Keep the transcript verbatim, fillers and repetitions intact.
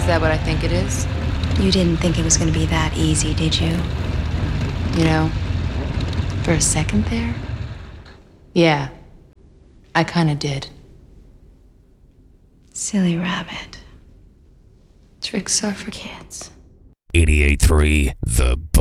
that what I think it is? You didn't think it was going to be that easy, did you? You know, for a second there, yeah, I kinda did. Silly rabbit. Tricks are for kids. eighty-eight point three The